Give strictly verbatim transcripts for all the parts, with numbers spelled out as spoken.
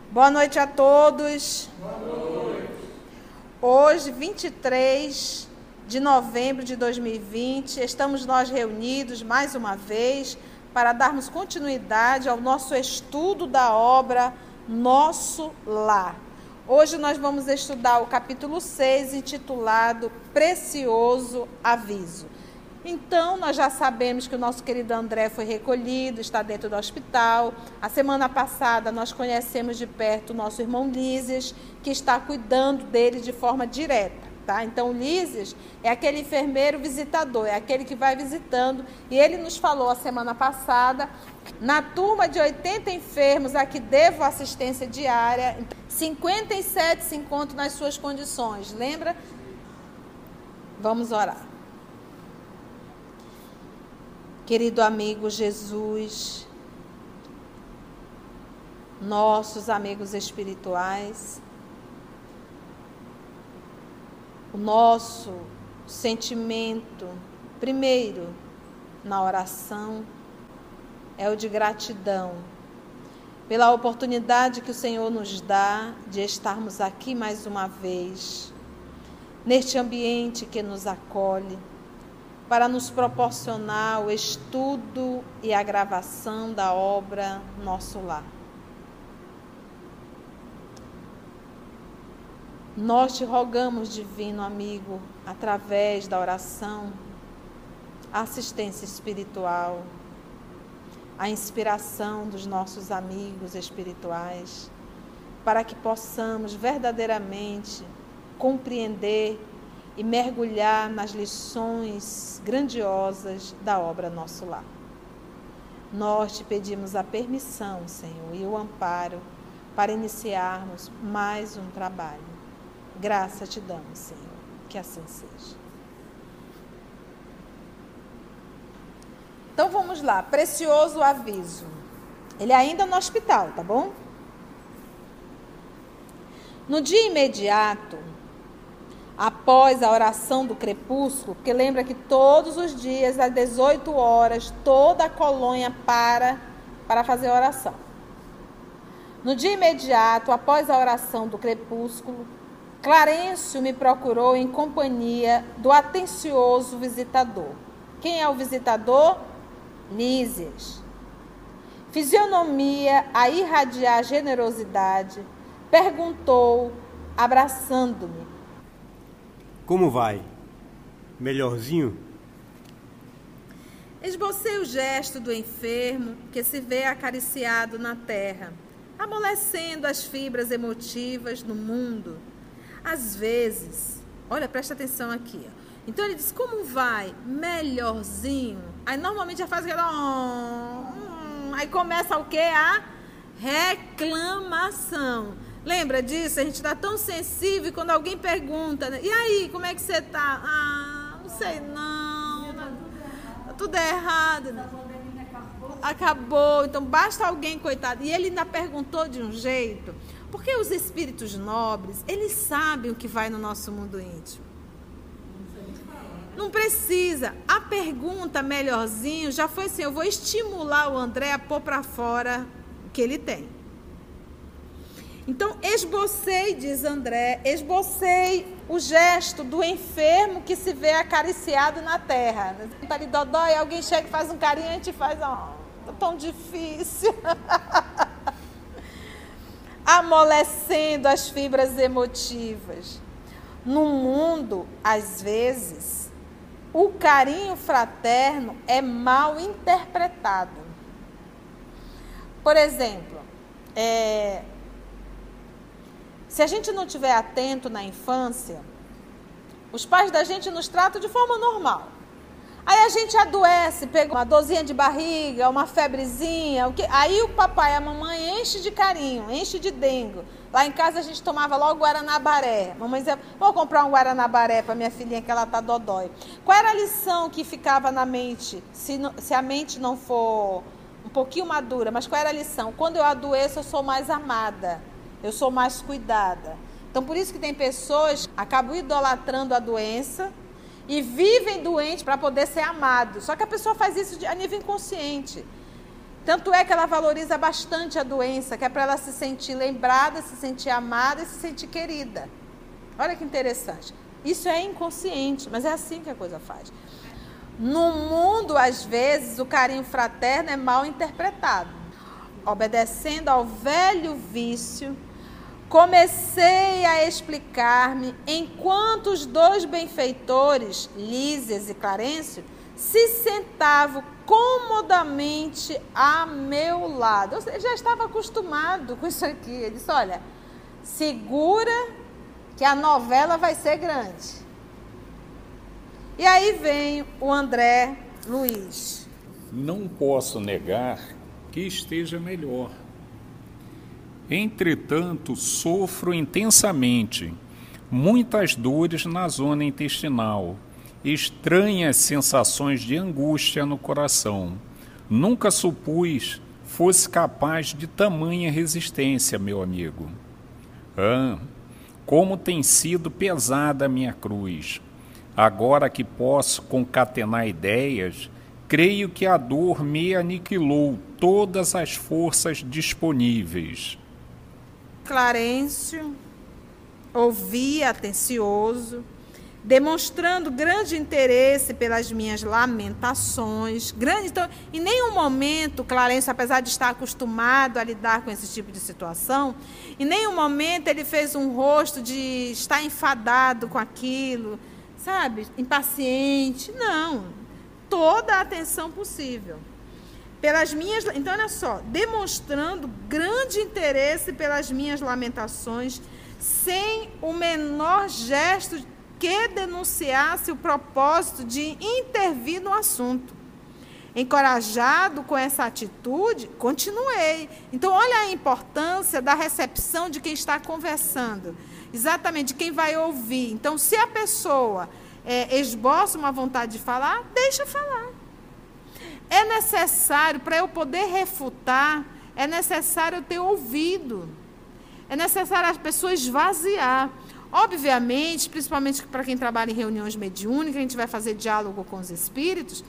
Boa noite a todos. Boa noite. Hoje, vinte e três de novembro de dois mil e vinte, estamos nós reunidos mais uma vez para darmos continuidade ao nosso estudo da obra Nosso Lar. Hoje nós vamos estudar o capítulo seis, intitulado Precioso Aviso. Então, nós já sabemos que o nosso querido André foi recolhido, está dentro do hospital. A semana passada, nós conhecemos de perto o nosso irmão Lísias, que está cuidando dele de forma direta, tá? Então, o Lísias é aquele enfermeiro visitador, é aquele que vai visitando. E ele nos falou a semana passada, na turma de oitenta enfermos a que devo assistência diária, cinquenta e sete se encontram nas suas condições. Lembra? Vamos orar. Querido amigo Jesus, nossos amigos espirituais, o nosso sentimento, primeiro, na oração, é o de gratidão, pela oportunidade que o Senhor nos dá de estarmos aqui mais uma vez, neste ambiente que nos acolhe, para nos proporcionar o estudo e a gravação da obra Nosso Lar. Nós te rogamos, divino amigo, através da oração, a assistência espiritual, a inspiração dos nossos amigos espirituais, para que possamos verdadeiramente compreender e mergulhar nas lições grandiosas da obra Nosso Lar. Nós te pedimos a permissão, Senhor, e o amparo para iniciarmos mais um trabalho. Graça te damos, Senhor, que assim seja. Então vamos lá, precioso aviso. Ele ainda no hospital, tá bom? No dia imediato, após a oração do crepúsculo, porque lembra que todos os dias, às dezoito horas, toda a colônia para para fazer a oração. No dia imediato, após a oração do crepúsculo, Clarencio me procurou em companhia do atencioso visitador. Quem é o visitador? Lísias. Fisionomia a irradiar generosidade, perguntou, abraçando-me: Como vai? Melhorzinho? Esbocei o gesto do enfermo que se vê acariciado na terra, amolecendo as fibras emotivas no mundo. Às vezes, olha, presta atenção aqui, ó. Então ele diz, como vai? Melhorzinho. Aí normalmente já faz aquela... Hum, aí começa o quê? A reclamação. Lembra disso? A gente está tão sensível quando alguém pergunta, né? E aí, como é que você está? Ah, não sei não. Tá tudo errado. Né? Acabou. Então basta alguém, coitado. E ele ainda perguntou de um jeito. Porque os espíritos nobres, eles sabem o que vai no nosso mundo íntimo. Não precisa. A pergunta melhorzinho já foi assim, eu vou estimular o André a pôr para fora o que ele tem. Então, esbocei, diz André, esbocei o gesto do enfermo que se vê acariciado na terra. Está ali dodói, alguém chega e faz um carinho, a gente faz, ó, oh, tão difícil. Amolecendo as fibras emotivas. No mundo, às vezes, o carinho fraterno é mal interpretado. Por exemplo, é... se a gente não estiver atento na infância, os pais da gente nos tratam de forma normal. Aí a gente adoece, pega uma dorzinha de barriga, uma febrezinha, o que... aí o papai e a mamãe enche de carinho, enche de dengo. Lá em casa a gente tomava logo guaranabaré. Mamãe dizia, vou comprar um guaranabaré para minha filhinha que ela tá dodói. Qual era a lição que ficava na mente, se, não, se a mente não for um pouquinho madura? Mas qual era a lição? Quando eu adoeço, eu sou mais amada. Eu sou mais cuidada. Então, por isso que tem pessoas que acabam idolatrando a doença e vivem doentes para poder ser amados. Só que a pessoa faz isso a nível inconsciente. Tanto é que ela valoriza bastante a doença, que é para ela se sentir lembrada, se sentir amada e se sentir querida. Olha que interessante. Isso é inconsciente, mas é assim que a coisa faz. No mundo, às vezes, o carinho fraterno é mal interpretado. Obedecendo ao velho vício, comecei a explicar-me enquanto os dois benfeitores, Lísias e Clarencio, se sentavam comodamente a meu lado. Eu já estava acostumado com isso aqui. Ele disse, olha, segura que a novela vai ser grande. E aí vem o André Luiz. Não posso negar que esteja melhor. Entretanto, sofro intensamente muitas dores na zona intestinal, estranhas sensações de angústia no coração. Nunca supus fosse capaz de tamanha resistência, meu amigo. Ah, como tem sido pesada a minha cruz. Agora que posso concatenar ideias, creio que a dor me aniquilou todas as forças disponíveis. Clarencio ouvia atencioso, demonstrando grande interesse pelas minhas lamentações. Grande, então, em nenhum momento, Clarencio, apesar de estar acostumado a lidar com esse tipo de situação, em nenhum momento ele fez um rosto de estar enfadado com aquilo, sabe, impaciente. Não, toda a atenção possível. Pelas minhas, então, olha só, demonstrando grande interesse pelas minhas lamentações, sem o menor gesto que denunciasse o propósito de intervir no assunto. Encorajado com essa atitude, continuei. Então, olha a importância da recepção de quem está conversando, exatamente, de quem vai ouvir. Então, se a pessoa é, esboça uma vontade de falar, deixa falar. É necessário, para eu poder refutar, é necessário eu ter ouvido. É necessário a pessoa esvaziar. Obviamente, principalmente para quem trabalha em reuniões mediúnicas, a gente vai fazer diálogo com os espíritos,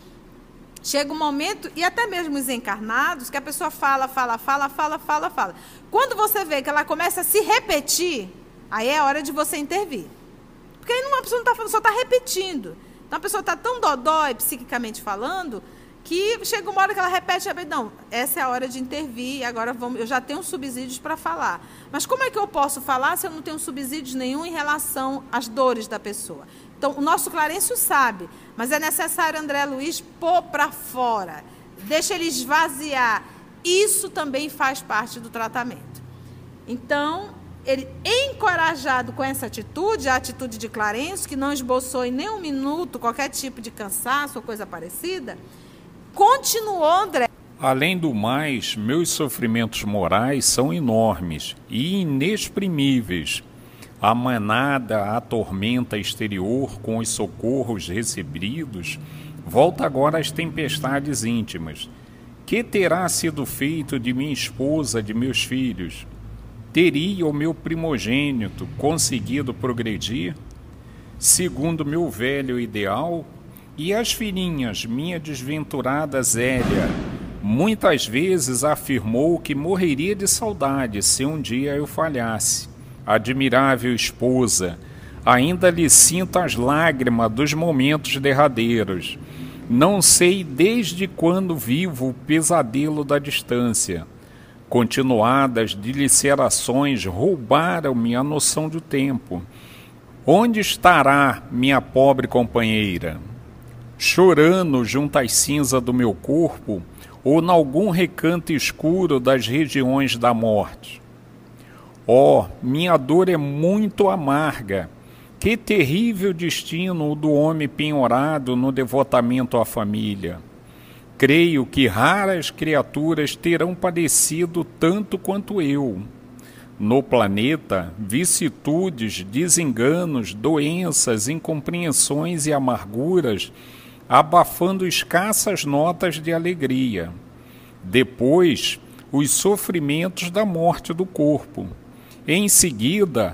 chega um momento, e até mesmo os encarnados, que a pessoa fala, fala, fala, fala, fala, fala. Quando você vê que ela começa a se repetir, aí é hora de você intervir. Porque aí uma pessoa não está falando, só está repetindo. Então a pessoa está tão dodói, psiquicamente falando, que chega uma hora que ela repete, não, essa é a hora de intervir, agora vamos, eu já tenho subsídios para falar. Mas como é que eu posso falar se eu não tenho subsídios nenhum em relação às dores da pessoa? Então, o nosso Clarencio sabe, mas é necessário André Luiz pôr para fora, deixa ele esvaziar. Isso também faz parte do tratamento. Então, ele, encorajado com essa atitude, a atitude de Clarencio, que não esboçou em nenhum minuto qualquer tipo de cansaço ou coisa parecida, continuou André. Além do mais, meus sofrimentos morais são enormes e inexprimíveis. A manada, a tormenta exterior com os socorros recebidos, volta agora às tempestades íntimas. Que terá sido feito de minha esposa, de meus filhos? Teria o meu primogênito conseguido progredir? Segundo meu velho ideal? E as filhinhas, minha desventurada Zélia, muitas vezes afirmou que morreria de saudade se um dia eu falhasse. Admirável esposa, ainda lhe sinto as lágrimas dos momentos derradeiros. Não sei desde quando vivo o pesadelo da distância. Continuadas dilacerações roubaram-me a noção do tempo. Onde estará minha pobre companheira? Chorando junto às cinzas do meu corpo, ou em algum recanto escuro das regiões da morte. Oh, minha dor é muito amarga. Que terrível destino o do homem penhorado no devotamento à família. Creio que raras criaturas terão padecido tanto quanto eu. No planeta, vicissitudes, desenganos, doenças, incompreensões e amarguras abafando escassas notas de alegria. Depois, os sofrimentos da morte do corpo. Em seguida,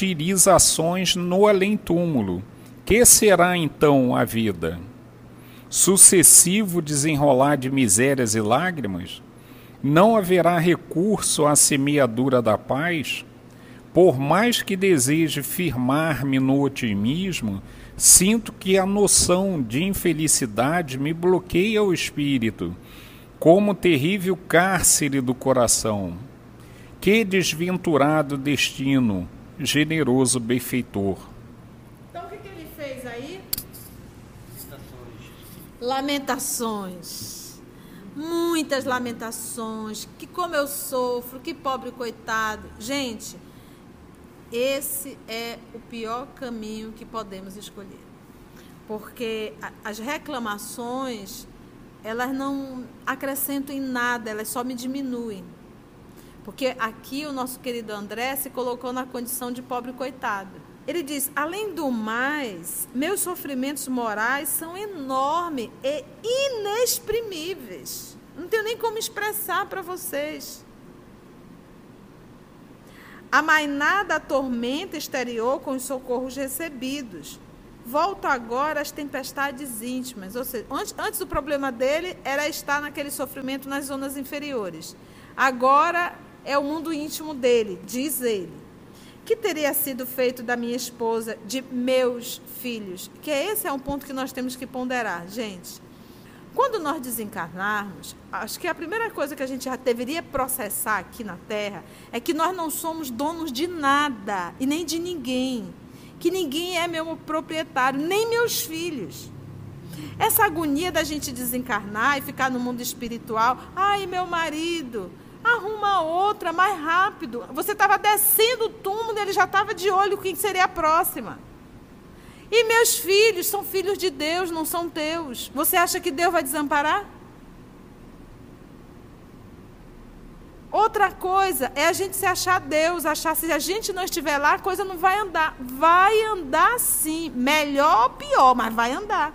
martirizações no além-túmulo. Que será então a vida? sucessivo desenrolar de misérias e lágrimas? Não haverá recurso à semeadura da paz? Por mais que deseje firmar-me no otimismo, sinto que a noção de infelicidade me bloqueia o espírito, como terrível cárcere do coração. Que desventurado destino, generoso benfeitor. Então o que, que ele fez aí? Lamentações. Muitas lamentações. Que como eu sofro, que pobre coitado. Gente, esse é o pior caminho que podemos escolher. Porque as reclamações, elas não acrescentam em nada, elas só me diminuem. Porque aqui o nosso querido André se colocou na condição de pobre coitado. Ele diz, além do mais, meus sofrimentos morais são enormes e inexprimíveis. Não tenho nem como expressar para vocês. Amainada a tormenta exterior com os socorros recebidos. Volto agora às tempestades íntimas. Ou seja, antes, antes o problema dele era estar naquele sofrimento nas zonas inferiores. Agora é o mundo íntimo dele, diz ele. Que teria sido feito da minha esposa, de meus filhos? Que esse é um ponto que nós temos que ponderar, gente. Quando nós desencarnarmos, acho que a primeira coisa que a gente já deveria processar aqui na Terra é que nós não somos donos de nada e nem de ninguém. Que ninguém é meu proprietário, nem meus filhos. Essa agonia da gente desencarnar e ficar no mundo espiritual, ai, meu marido, arruma outra, mais rápido. Você estava descendo o túmulo, ele já estava de olho quem seria a próxima. E meus filhos são filhos de Deus, não são teus. Você acha que Deus vai desamparar? Outra coisa é a gente se achar Deus, achar se a gente não estiver lá, a coisa não vai andar. Vai andar sim, melhor ou pior, mas vai andar.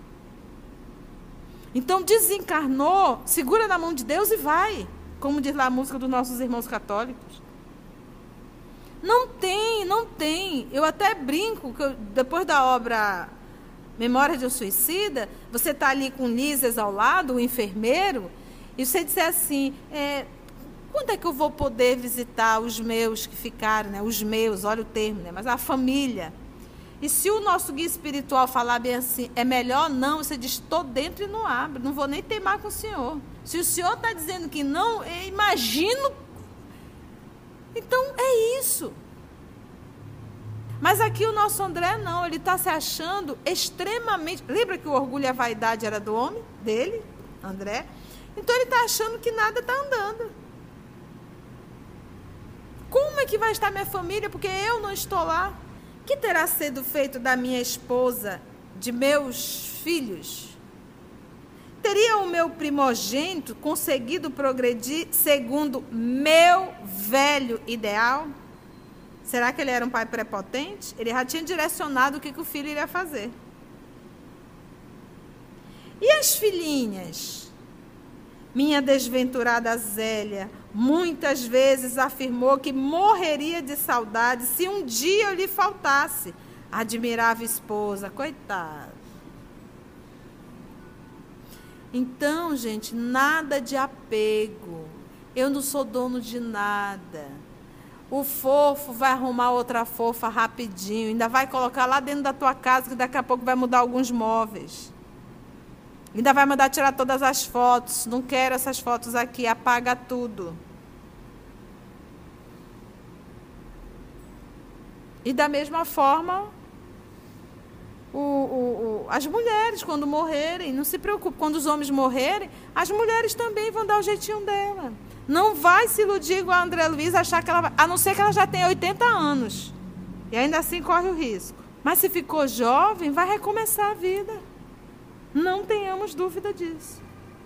Então desencarnou, segura na mão de Deus e vai. Como diz lá a música dos nossos irmãos católicos. Não tem, não tem. Eu até brinco, que eu, depois da obra Memória de um Suicida, você está ali com o Lises ao lado, o enfermeiro, e você disser assim, é, quando é que eu vou poder visitar os meus que ficaram, né? Os meus, olha o termo, né? Mas a família. E se o nosso guia espiritual falar bem assim, é melhor não, você diz, estou dentro e não abre, não vou nem teimar com o senhor. Se o senhor está dizendo que não, eu imagino. Então, é isso. Mas aqui o nosso André não, ele está se achando extremamente... Lembra que o orgulho e a vaidade era do homem, dele, André? Então, ele está achando que nada está andando. Como é que vai estar minha família? Porque eu não estou lá. Que terá sido feito da minha esposa, de meus filhos? Teria o meu primogênito conseguido progredir segundo meu velho ideal? Será que ele era um pai prepotente? Ele já tinha direcionado o que, que o filho iria fazer. E as filhinhas? Minha desventurada Zélia muitas vezes afirmou que morreria de saudade se um dia eu lhe faltasse. Admirável esposa, coitada. Então, gente, nada de apego. Eu não sou dono de nada. O fofo vai arrumar outra fofa rapidinho. Ainda vai colocar lá dentro da tua casa, que daqui a pouco vai mudar alguns móveis. Ainda vai mandar tirar todas as fotos. Não quero essas fotos aqui. Apaga tudo. E da mesma forma, o, o, o, as mulheres, quando morrerem, não se preocupe. Quando os homens morrerem, as mulheres também vão dar o jeitinho dela. Não vai se iludir igual a André Luiz, achar que ela vai... A não ser que ela já tenha oitenta anos. E ainda assim corre o risco. Mas se ficou jovem, vai recomeçar a vida. Não tenhamos dúvida disso.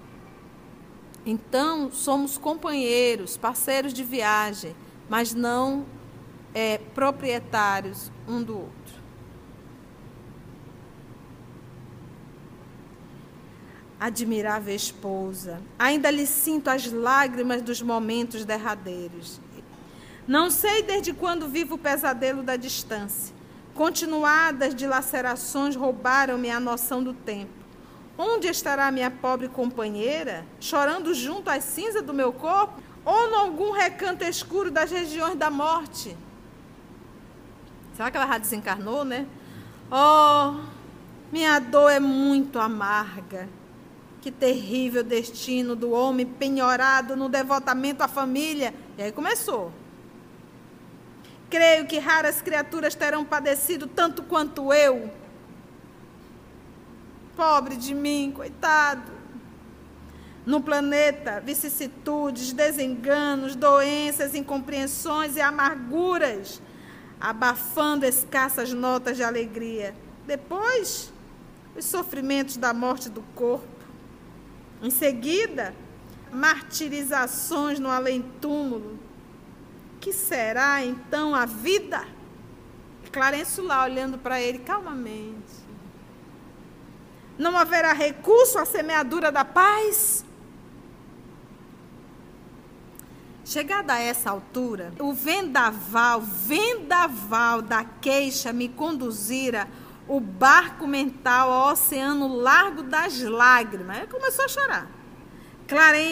Então, somos companheiros, parceiros de viagem, mas não é, proprietários um do outro. Admirável esposa, ainda lhe sinto as lágrimas dos momentos derradeiros. Não sei desde quando vivo o pesadelo da distância. Continuadas dilacerações roubaram-me a noção do tempo. Onde estará minha pobre companheira, chorando junto às cinzas do meu corpo? Ou em algum recanto escuro das regiões da morte? Será que ela já desencarnou, né? Oh, minha dor é muito amarga. Que terrível destino do homem penhorado no devotamento à família. E aí começou. Creio que raras criaturas terão padecido tanto quanto eu. Pobre de mim, coitado. No planeta, vicissitudes, desenganos, doenças, incompreensões e amarguras, abafando escassas notas de alegria. Depois, os sofrimentos da morte do corpo. Em seguida, martirizações no além-túmulo. Que será, então, a vida? Clarencio lá, olhando para ele calmamente. Não haverá recurso à semeadura da paz? Chegada a essa altura, o vendaval, vendaval da queixa me conduzira o barco mental ao oceano largo das lágrimas. Aí começou a chorar. Clarencio